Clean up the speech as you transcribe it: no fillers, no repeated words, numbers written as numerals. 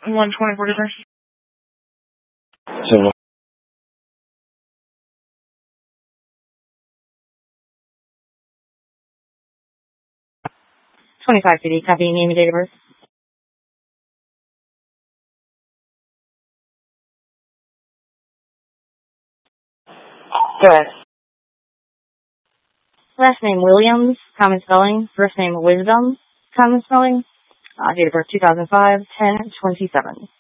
124 So 25 CD, copy, name and date of birth. Go ahead. Last name Williams, common spelling. First name Wisdom, common spelling. Date of birth 2005, 10/27.